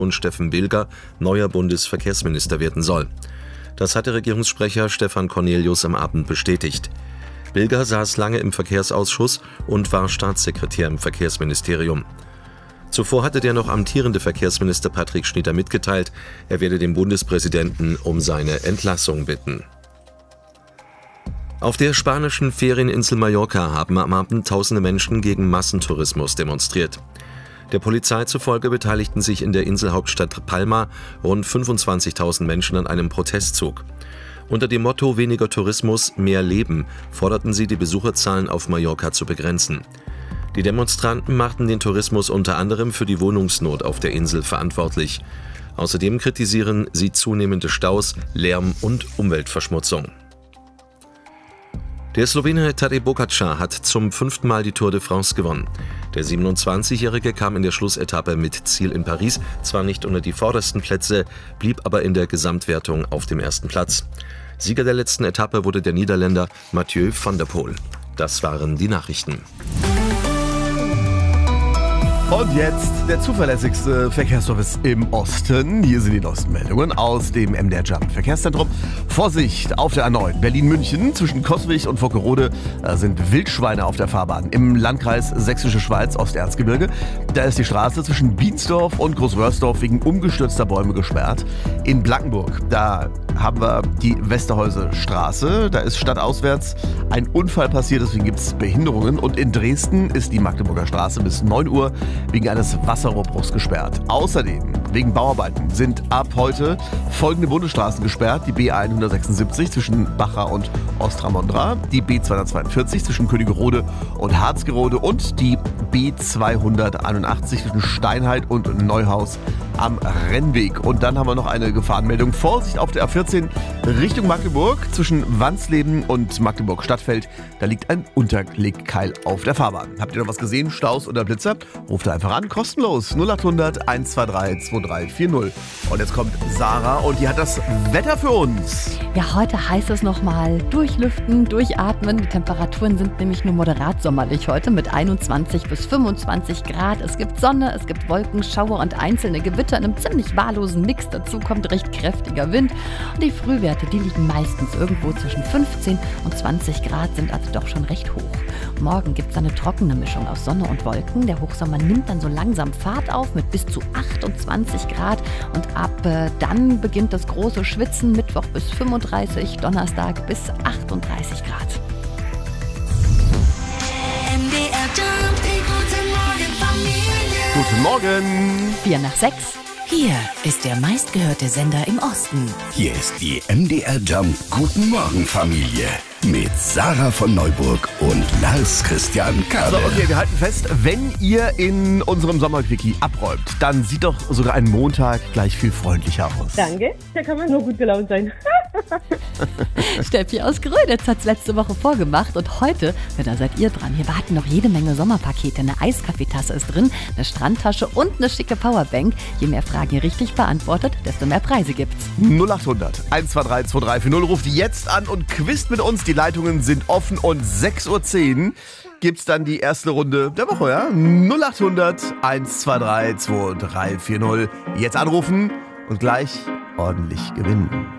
und Steffen Bilger neuer Bundesverkehrsminister werden soll. Das hatte Regierungssprecher Stefan Cornelius am Abend bestätigt. Bilger saß lange im Verkehrsausschuss und war Staatssekretär im Verkehrsministerium. Zuvor hatte der noch amtierende Verkehrsminister Patrick Schnyder mitgeteilt, er werde den Bundespräsidenten um seine Entlassung bitten. Auf der spanischen Ferieninsel Mallorca haben am Abend tausende Menschen gegen Massentourismus demonstriert. Der Polizei zufolge beteiligten sich in der Inselhauptstadt Palma rund 25.000 Menschen an einem Protestzug. Unter dem Motto »Weniger Tourismus, mehr Leben« forderten sie, die Besucherzahlen auf Mallorca zu begrenzen. Die Demonstranten machten den Tourismus unter anderem für die Wohnungsnot auf der Insel verantwortlich. Außerdem kritisieren sie zunehmende Staus, Lärm und Umweltverschmutzung. Der Slowene Tadej Pogačar hat zum 5. Mal die Tour de France gewonnen. Der 27-Jährige kam in der Schlussetappe mit Ziel in Paris zwar nicht unter die vordersten Plätze, blieb aber in der Gesamtwertung auf dem ersten Platz. Sieger der letzten Etappe wurde der Niederländer Mathieu van der Poel. Das waren die Nachrichten. Und jetzt der zuverlässigste Verkehrsservice im Osten. Hier sind die neuesten Meldungen aus dem MDR Jump Verkehrszentrum. Vorsicht auf der A9 Berlin-München. Zwischen Coswig und Vockerode sind Wildschweine auf der Fahrbahn. Im Landkreis Sächsische Schweiz, Osterzgebirge. Da ist die Straße zwischen Biensdorf und Großwörsdorf wegen umgestürzter Bäume gesperrt. In Blankenburg, da haben wir die Westerhäuser Straße. Da ist stadtauswärts ein Unfall passiert, deswegen gibt es Behinderungen. Und in Dresden ist die Magdeburger Straße bis 9 Uhr wegen eines Wasserrohrbruchs gesperrt. Außerdem, wegen Bauarbeiten, sind ab heute folgende Bundesstraßen gesperrt. Die B176 zwischen Bacha und Ostramondra, die B242 zwischen Königerode und Harzgerode und die B281 zwischen Steinheit und Neuhaus am Rennweg. Und dann haben wir noch eine Gefahrenmeldung. Vorsicht auf der A14 Richtung Magdeburg zwischen Wansleben und Magdeburg-Stadtfeld. Da liegt ein Unterlegkeil auf der Fahrbahn. Habt ihr noch was gesehen? Staus oder Blitzer? Ruft einfach an, kostenlos. 0800 123 2340. Und jetzt kommt Sarah und die hat das Wetter für uns. Ja, heute heißt es nochmal durchlüften, durchatmen. Die Temperaturen sind nämlich nur moderat sommerlich heute mit 21 bis 25 Grad. Es gibt Sonne, es gibt Wolken, Schauer und einzelne Gewitter in einem ziemlich wahllosen Mix. Dazu kommt recht kräftiger Wind. Und die Frühwerte, die liegen meistens irgendwo zwischen 15 und 20 Grad, sind also doch schon recht hoch. Morgen gibt es eine trockene Mischung aus Sonne und Wolken. Der Hochsommer nimmt dann so langsam Fahrt auf mit bis zu 28 Grad. Und ab dann beginnt das große Schwitzen. Mittwoch bis 35, Donnerstag bis 38 Grad. MDR Jump, guten Morgen Familie. Guten Morgen. 4 nach 6. Hier ist der meistgehörte Sender im Osten. Hier ist die MDR Jump Guten Morgen Familie mit Sarah von Neuburg und Lars Christian Kade. So, okay, wir halten fest, wenn ihr in unserem Sommerquickie abräumt, dann sieht doch sogar ein Montag gleich viel freundlicher aus. Danke, da kann man nur gut gelaunt sein. Steffi aus Gröditz hat es letzte Woche vorgemacht und heute, ja, da seid ihr dran. Hier warten noch jede Menge Sommerpakete. Eine Eiskaffeetasse ist drin, eine Strandtasche und eine schicke Powerbank. Je mehr Fragen ihr richtig beantwortet, desto mehr Preise gibt's. 0800 123 2340 ruft jetzt an und quizt mit uns. Die Leitungen sind offen und 6.10 Uhr gibt's dann die erste Runde der Woche, ja? 0800 123 2340. Jetzt anrufen und gleich ordentlich gewinnen.